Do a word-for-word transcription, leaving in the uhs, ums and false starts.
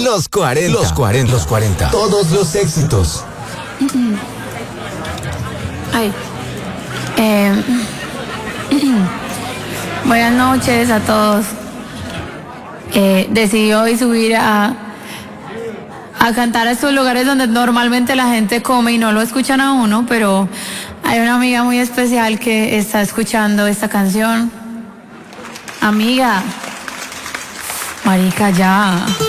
Los cuarenta. Los cuarenta. Los cuarenta. Todos los éxitos. Ay. Eh, buenas noches a todos. Eh, decidí hoy subir a, a cantar a estos lugares donde normalmente la gente come y no lo escuchan a uno, pero hay una amiga muy especial que está escuchando esta canción. Amiga, marica, ya.